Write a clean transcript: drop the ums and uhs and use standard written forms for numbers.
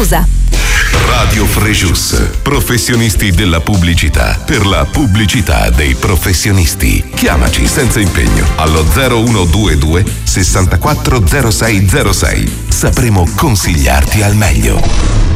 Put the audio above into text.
diffusa. Radio Frejus, professionisti della pubblicità, per la pubblicità dei professionisti. Chiamaci senza impegno allo 0122 64 0606. Sapremo consigliarti al meglio.